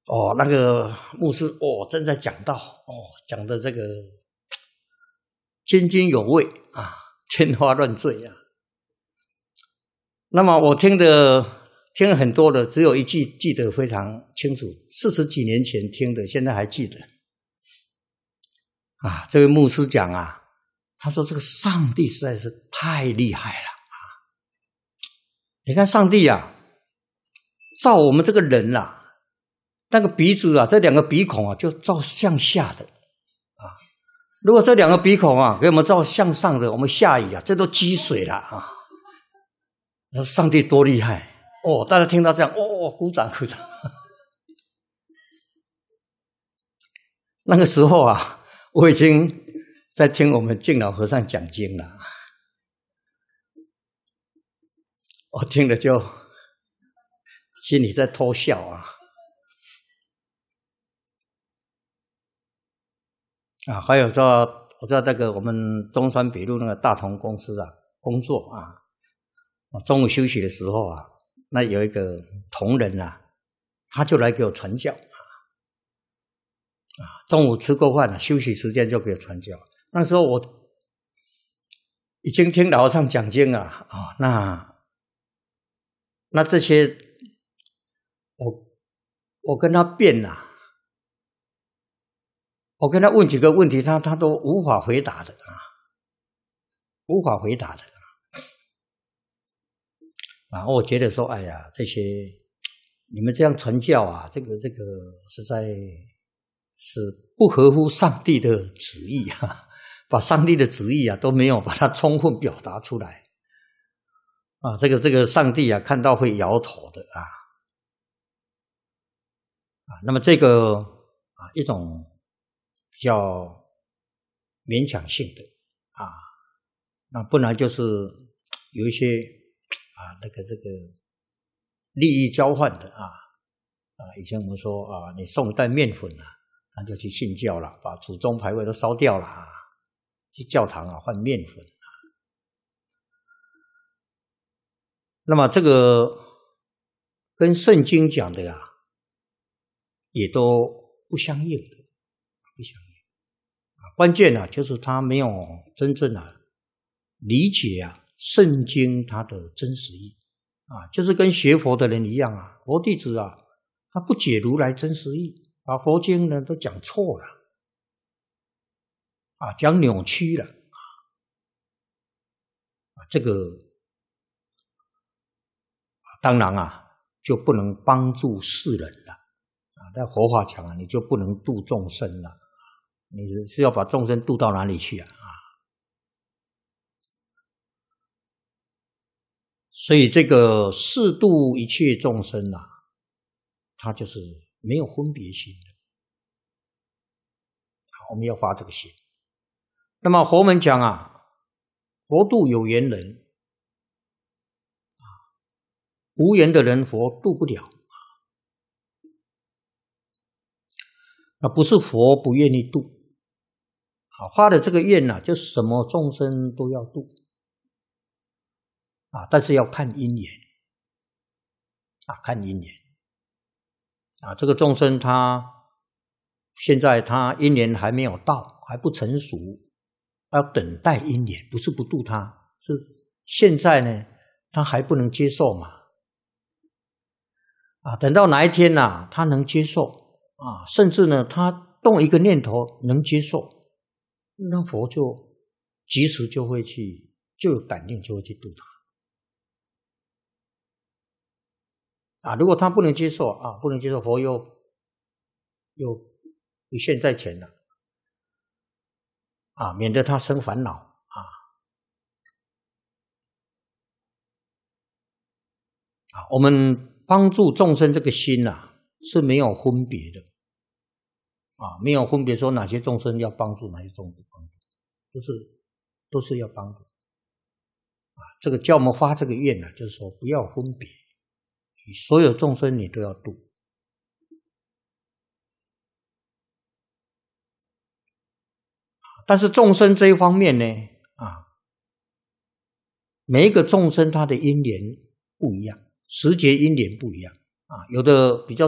哦，那个牧师哦正在讲道哦，讲的这个津津有味啊，天花乱坠啊。那么我听了很多的，只有一句记得非常清楚，40几年前听的，现在还记得。啊，这位牧师讲啊，他说这个上帝实在是太厉害了啊！你看上帝啊，造我们这个人啊，那个鼻子啊，这2个鼻孔啊，就照向下的啊。如果这2个鼻孔啊，给我们照向上的，我们下雨啊，这都积水了啊。然后上帝多厉害哦！大家听到这样，哦，鼓掌鼓掌。那个时候啊，我已经在听我们敬老和尚讲经了，我听了就心里在偷笑啊。啊，还有我在那个我们中山北路那个大同公司啊工作啊，中午休息的时候啊，那有一个同仁啊，他就来给我传教啊，中午吃过饭了，休息时间就给我传教。那时候我已经听老和尚讲经啊，那这些我跟他辩啊，我跟他问几个问题，他都无法回答的啊，无法回答的啊。然后我觉得说，哎呀，这些你们这样传教啊，这个实在是不合乎上帝的旨意啊，把上帝的旨意啊都没有把它充分表达出来啊，这个上帝啊看到会摇头的啊。那么这个啊一种比较勉强性的啊，那不然就是有一些这个利益交换的啊，以前我们说啊，你送一袋面粉啊，他就去信教了，把祖宗牌位都烧掉了啊，去教堂啊换面粉啊。那么这个跟圣经讲的啊，也都不相应的，不相应啊。关键啊，就是他没有真正理解啊圣经它的真实意啊，就是跟学佛的人一样啊，佛弟子啊，他不解如来真实意，把佛经呢都讲错了啊，讲扭曲了啊，这个当然啊就不能帮助世人了啊。在佛法讲啊，你就不能度众生了，你是要把众生度到哪里去啊？所以这个视度一切众生啊，它就是没有分别心的。我们要发这个心。那么佛门讲啊，佛度有缘人，无缘的人佛度不了。那不是佛不愿意度发的这个愿就什么众生都要度但是要看因缘看因缘这个众生他现在他因缘还没有到，还不成熟，要等待因缘，不是不度他，是现在呢他还不能接受嘛等到哪一天他能接受甚至呢他动一个念头能接受，那佛就及时就会去，就有感应就会去度他如果他不能接受不能接受，佛又不现在前了免得他生烦恼我们帮助众生这个心是没有分别的没有分别说哪些众生要帮助，哪些众生不帮助，都是要帮助这个叫我们发这个愿就是说不要分别，所有众生你都要度但是众生这一方面呢每一个众生他的因缘不一样，时节因缘不一样有的比较